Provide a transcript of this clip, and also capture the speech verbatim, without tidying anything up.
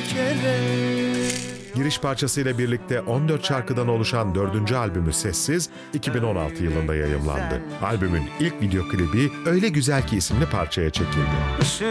kere. Giriş parçasıyla birlikte on dört şarkıdan oluşan dördüncü albümü Sessiz, iki bin on altı yılında yayımlandı. Albümün ilk video klibi Öyle Güzel Ki isimli parçaya çekildi.